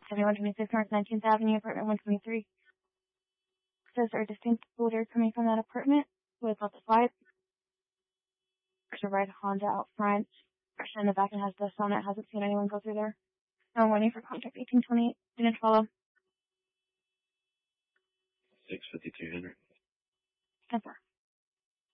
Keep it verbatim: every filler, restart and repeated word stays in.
seventy-one twenty-six North nineteenth Avenue, apartment one twenty-three. Says there are distinct odors coming from that apartment with lots of light. There's a red Honda out front. Person in the back and has dust on it. Hasn't seen anyone go through there. No warning for contact eighteen twenty-eight. Didn't follow. six fifty-two hundred. ten four.